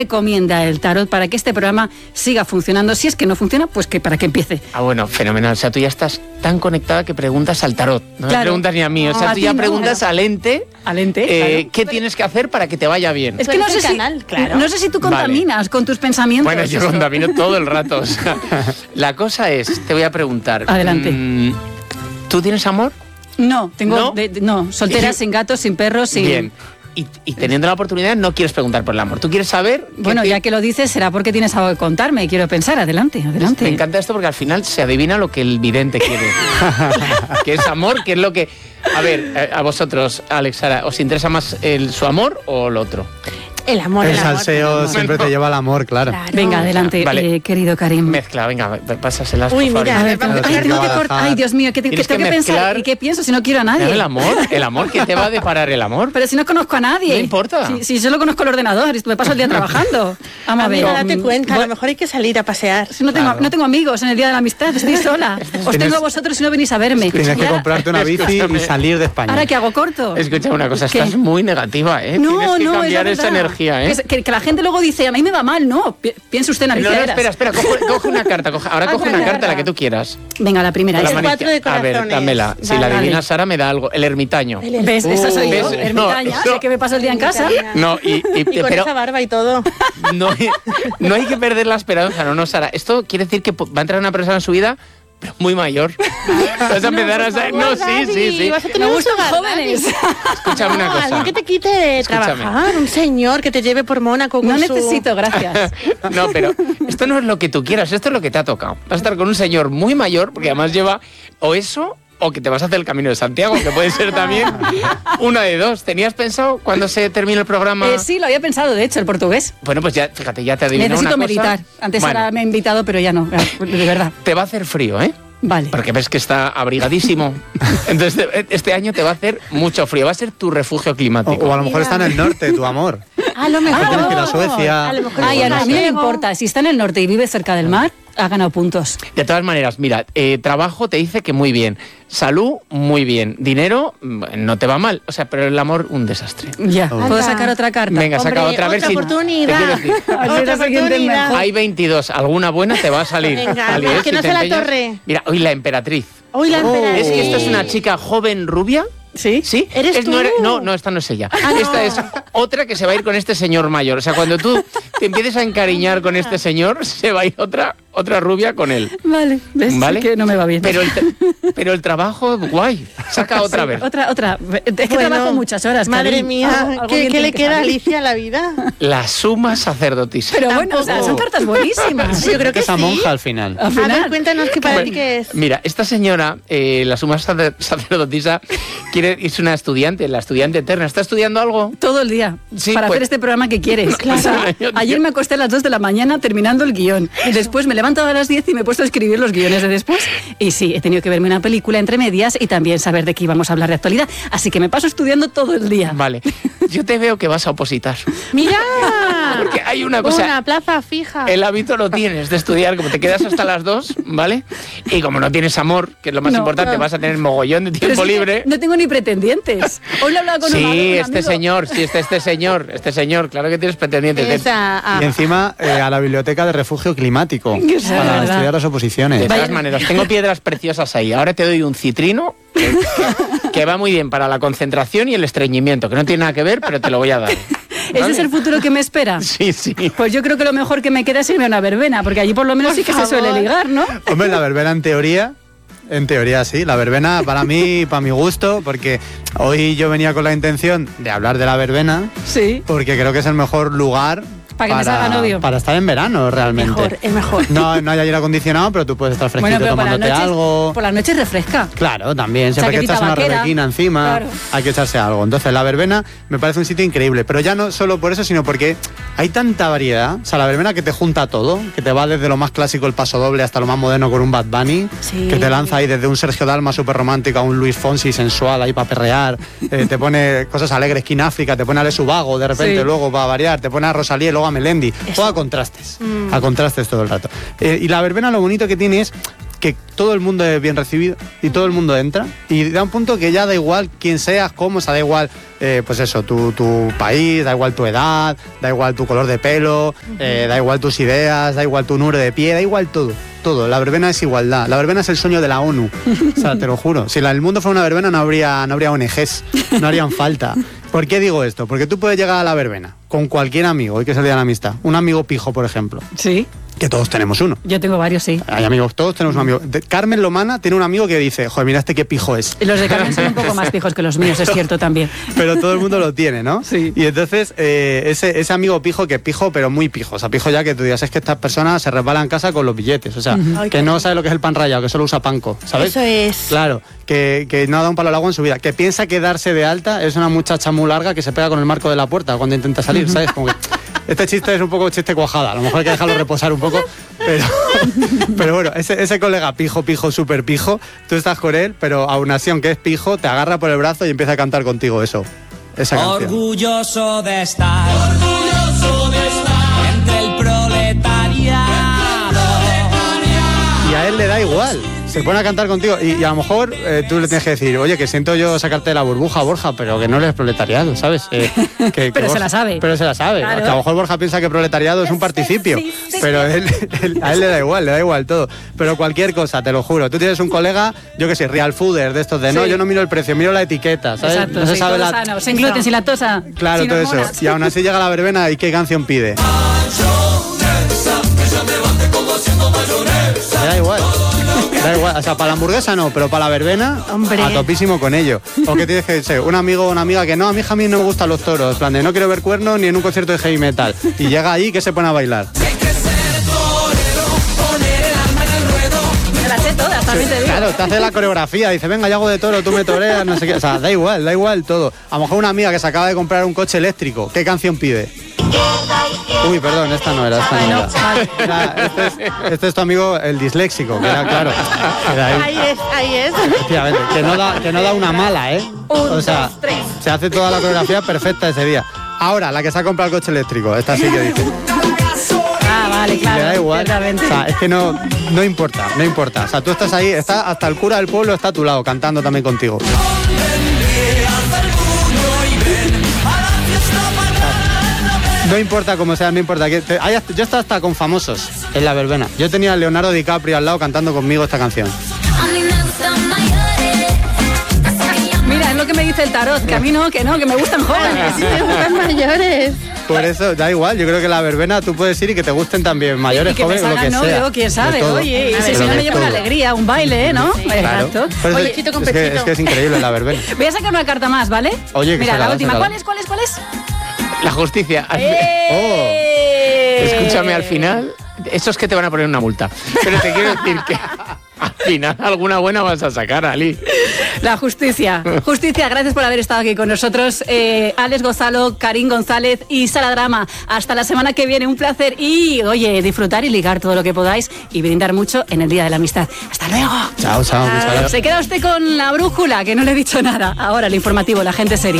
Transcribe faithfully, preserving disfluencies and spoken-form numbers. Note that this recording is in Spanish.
recomienda el tarot para que este programa siga funcionando? Si es que no funciona, pues que para que empiece. Ah, bueno, fenomenal. O sea, tú ya estás tan conectada que preguntas al tarot. No claro. me preguntas ni a mí. O sea, no, tú ya no, preguntas no. al ente. Al ente, eh, claro. ¿Qué tienes que hacer para que te vaya bien? Es que no sé, si, canal, claro. no sé si tú contaminas vale. con tus pensamientos. Bueno, yo contamino todo el rato. O sea, la cosa es, te voy a preguntar. Adelante. Mmm, ¿Tú tienes amor? No, tengo no, de, de, no soltera, sin gatos, sin perros, sin... Bien. Y, y teniendo la oportunidad no quieres preguntar por el amor. Tú quieres saber... Bueno, te... ya que lo dices, será porque tienes algo que contarme. Quiero pensar. Adelante, adelante. Me encanta esto porque al final se adivina lo que el vidente quiere. Que es amor, que es lo que... A ver, a vosotros, Alex, Sara, ¿os interesa más el, su amor o el otro? El amor, el, el amor. salseo amor. siempre te lleva al amor, claro. claro. Venga, adelante, vale. eh, querido Karim. Mezcla, venga, pásaselas, Uy, por mira, favor. A ver, vamos ay, a tengo que dejar. cortar. Ay, Dios mío, ¿qué, qué Tienes tengo que que pensar? mezclar. ¿Y qué pienso si no quiero a nadie? El amor, el amor, ¿qué te va a deparar el amor? Pero si no conozco a nadie. No importa. Si, si solo conozco el ordenador y me paso el día trabajando. Vamos a ver. Amiga, date cuenta, Bueno, a lo mejor hay que salir a pasear. si no tengo, Claro. no tengo amigos en el día de la amistad, estoy sola. Os tengo a vosotros y no venís a verme. Tienes Y que ahora- comprarte una bici Escúchame. y salir de España. ¿Ahora qué hago? ¿Corto? Escucha una cosa, ¿Qué? estás muy negativa, ¿eh? No, Tienes que no, cambiar es la esa verdad. energía, ¿eh? Que, que- que la gente luego dice, a mí me va mal. No, pi- piense usted en No, no, Alicia espera, espera, coge, coge una carta, coge, ahora Haz coge una una carta, la carta. que tú quieras. Venga, la primera. Con la esa. mani- cuatro de manita. A ver, corazones. dámela. Si Vale. la adivina Sara me da algo. El ermitaño. ¿Ves? Esa soy yo, ¿Ves? ermitaña, No, sé que me paso el día en casa. No, y, y- Y con pero esa barba y todo. no, hay- no hay que perder la esperanza, no, no, Sara. Esto quiere decir que va a entrar una persona en su vida, pero muy mayor. Vas a empezar a saber. No, sí, sí, sí. Vas a Me tener gustan mucho jóvenes. Escúchame una No, cosa. alguien que te quite de Escúchame. trabajar, un señor que te lleve por Mónaco con No su... necesito, gracias. No, pero esto no es lo que tú quieras, esto es lo que te ha tocado. Vas a estar con un señor muy mayor, porque además lleva o eso o que te vas a hacer el Camino de Santiago, que puede ser también una de dos. ¿Tenías pensado cuando se termine el programa? Eh, sí, lo había pensado, de hecho, el portugués. Bueno, pues ya, fíjate, ya te adivino una Necesito cosa. meditar. Antes Bueno, ahora me ha invitado, pero ya no, de verdad. te va a hacer frío, ¿eh? Vale. Porque ves que está abrigadísimo. Entonces, este año te va a hacer mucho frío. Va a ser tu refugio O, climático. o a lo mejor está en el norte, tu amor. A lo mejor. Tienes que ir a Suecia. A lo mejor Ay, a es mí no me gallego. importa. Si está en el norte y vive cerca del mar, ha ganado puntos. De todas maneras, mira, eh, trabajo te dice que muy bien. Salud, muy bien. Dinero, mm, no te va mal. O sea, pero el amor, un desastre. Ya. Oh. ¿Puedo Anda. sacar otra carta? Venga, saca Hombre, otra, a ver otra si... oportunidad. te quiero decir. A ver si Otra la siguiente es oportunidad. mejor. Hay veintidós, alguna buena te va a salir. Venga, Ali, que ¿eh? no Si sea te la empeñas. torre. Mira, hoy la emperatriz. Uy, la Oh. emperatriz. Es que esta es una chica joven rubia. ¿Sí? ¿Sí? ¿Eres Es- tú? No, era- no, no, esta no es ella. Ah, no. Esta es otra que se va a ir con este señor mayor. O sea, cuando tú te empieces a encariñar con este señor, se va a ir otra, otra rubia con él. Vale. ¿Ves? ¿Vale? Que no me va bien. Pero el, tra- pero el trabajo, guay. Saca otra vez. Otra, otra. Es que Bueno, trabajo muchas horas. Madre Karim. mía, Algo- algo ¿qué, bien qué tiene le que queda a salir. Alicia a la vida? La suma sacerdotisa. Pero bueno, o sea, son cartas buenísimas. Yo creo que Esa sí. monja al final. Al A ver, final. cuéntanos qué para ti qué es. Mira, esta señora, eh, la suma sacer- sacerdotisa, quiere, es una estudiante, la estudiante eterna. ¿Está estudiando algo? Todo el día. Sí, para pues- hacer este programa que quieres. Claro. O sea, Yo- ayer me acosté a las dos de la mañana terminando el guión. Y después me he levantado a las diez y me he puesto a escribir los guiones de después. Y sí, he tenido que verme una película entre medias y también saber de qué íbamos a hablar de actualidad. Así que me paso estudiando todo el día. Vale. Yo te veo que vas a opositar. ¡Mira! Porque hay una cosa... Una plaza fija. El hábito lo tienes de estudiar, como te quedas hasta las dos, ¿vale? Y como no tienes amor, que es lo más No, importante, no. vas a tener mogollón de Pero tiempo es que libre. no tengo ni pretendientes. Hoy lo hablaba con un Sí, amigo- un este amigo. señor, sí, este, este señor, este señor, claro que tienes pretendientes. De- Esa, ah. Y encima eh, a la biblioteca de refugio climático Que sea para verdad. estudiar las De oposiciones. todas Vaya- maneras, tengo piedras preciosas ahí. Ahora te doy un citrino que, que- que va muy bien para la concentración y el estreñimiento, que no tiene nada que ver, pero te lo voy a dar. ¿Ese es el futuro que me espera? Sí, sí. Pues yo creo que lo mejor que me queda es irme a una verbena, porque allí por lo menos Por sí que favor. se suele ligar, ¿no? Hombre, la verbena en teoría, en teoría sí, la verbena para mí, para mi gusto, porque hoy yo venía con la intención de hablar de la verbena, Sí. porque creo que es el mejor lugar Para que me salga novio. para estar en verano realmente. Mejor, es mejor. No, no hay aire acondicionado, pero tú puedes estar fresquito Bueno, pero por las tomándote noches, algo. por las noches refresca. Claro, también, siempre hay que Chaquetita echarse una vaquera. rebequina encima, Claro. hay que echarse algo. Entonces, la verbena me parece un sitio increíble, pero ya no solo por eso, sino porque hay tanta variedad. O sea, la verbena que te junta todo, que te va desde lo más clásico, el paso doble, hasta lo más moderno con un Bad Bunny, Sí. que te lanza ahí desde un Sergio Dalma súper romántico a un Luis Fonsi sensual ahí para perrear, eh, te pone cosas alegres, King África, te pone a Ale Subago de repente, Sí. luego va a variar, te pone a Rosalía y luego a Melendi. Todo a contrastes, Mm. a contrastes todo el rato. Eh, y la verbena lo bonito que tiene es que todo el mundo es bien recibido y todo el mundo entra. Y da un punto que ya da igual quién seas, cómo, o sea, da igual, eh, pues eso, tu, tu país, da igual tu edad, da igual tu color de pelo, eh, da igual tus ideas, da igual tu número de pie, da igual todo. Todo, la verbena es igualdad, la verbena es el sueño de la ONU, o sea, te lo juro. Si la, el mundo fuera una verbena no habría, no habría O N Ges, no harían falta. ¿Por qué digo esto? Porque tú puedes llegar a la verbena con cualquier amigo, hoy que es el día de la amistad, un amigo pijo, por ejemplo. Sí. Que todos tenemos uno. Yo tengo varios, sí. Hay amigos, todos tenemos un amigo. De, Carmen Lomana tiene un amigo que dice, joder, mira este qué pijo es. Y los de Carmen son un poco más pijos que los míos, es cierto también. Pero todo el mundo lo tiene, ¿no? Sí. Y entonces, eh, ese, ese amigo pijo que pijo, pero muy pijo. O sea, pijo ya que tú digas, es que estas personas se resbalan en casa con los billetes. O sea, Uh-huh. que no sabe lo que es el pan rallado, que solo usa panko, ¿sabes? Eso es. Claro, que, que no ha dado un palo al agua en su vida. Que piensa que darse de alta es una muchacha muy larga que se pega con el marco de la puerta cuando intenta salir, ¿sabes? Como que este chiste es un poco chiste cuajada. A lo mejor hay que dejarlo reposar un poco. Pero, pero bueno, ese, ese colega pijo, pijo, súper pijo, tú estás con él, pero aún así, aunque es pijo, te agarra por el brazo y empieza a cantar contigo eso. Esa canción. Orgulloso de estar, orgulloso de estar entre el proletariado. Y a él le da igual. Se pone a cantar contigo y, y a lo mejor eh, tú le tienes que decir, oye, que siento yo sacarte de la burbuja, Borja, pero que no eres proletariado, ¿sabes? Eh, que, que Pero Borja, se la sabe. Pero se la sabe. Claro. Que a lo mejor Borja piensa que proletariado es un participio, Sí, sí. pero él, él- a él le da igual, le da igual todo. Pero cualquier cosa, te lo juro. Tú tienes un colega, yo que sé, real fooder, de estos de, no, Sí. yo no miro el precio, miro la etiqueta, ¿sabes? Exacto, no se sí, sabe todo la... sano, sin gluten, sin lactosa. Claro, sin todo eso. hormonas. Y aún así llega la verbena y ¿qué canción pide? Le da igual. Da igual, o sea, para la hamburguesa no, pero para la verbena, Hombre. a topísimo con ello. O que tienes que ser un amigo o una amiga que no, a mí a mí no me gustan los toros, en plan de no quiero ver cuernos ni en un concierto de heavy metal. Y llega ahí que se pone a bailar. Me las sé todas, también te digo. Claro, te hace la coreografía, dice, venga, yo hago de toro, tú me toreas, no sé qué. O sea, da igual, da igual todo. A lo mejor una amiga que se acaba de comprar un coche eléctrico, ¿qué canción pide? Uy, perdón, esta no era, esta no era. Era- este, es, este es tu amigo el disléxico, que era claro. Era ahí. Ahí es, ahí es. Efectivamente, que no da, que no da una mala, ¿eh? O sea, se hace toda la coreografía perfecta ese día. Ahora, la que se ha comprado el coche eléctrico, esta sí que dice. Ah, vale, claro. Le da igual. ciertamente. O sea, es que no, no importa, no importa. O sea, tú estás ahí, está, hasta el cura del pueblo está a tu lado, cantando también contigo. No importa cómo sea, no importa. Que te- hay hasta- yo estaba hasta con famosos en la verbena. Yo tenía a Leonardo DiCaprio al lado cantando conmigo esta canción. Mira, es lo que me dice el tarot, que a mí no, que no, que me gustan jóvenes. Sí, me gustan mayores. Por eso, da igual, yo creo que la verbena tú puedes ir y que te gusten también mayores, y que me jóvenes, lo salgan que novio, sea. quién De sabe, todo. oye, y A si ver, si no de me lleva una todo. alegría, un baile, ¿no? Claro. Exacto. Pero Oye, es, pechito con es que, pechito. es que es increíble la verbena. Voy a sacar una carta más, ¿vale? Oye, que Mira, sácala, la última. sácala. ¿Cuál es, cuál es, cuál es? La justicia. ¡Eh! Escúchame, al final, esos que te van a poner una multa. Pero te quiero decir que al final alguna buena vas a sacar, Ali. La justicia. Justicia, gracias por haber estado aquí con nosotros. Eh, Alex Gonzalo, Karim González y Sara Drama. Hasta la semana que viene, un placer. Y, oye, disfrutar y ligar todo lo que podáis y brindar mucho en el Día de la Amistad. ¡Hasta luego! Chao, chao. muchas gracias. Se queda usted con la brújula, que no le he dicho nada. Ahora el informativo, la gente seria.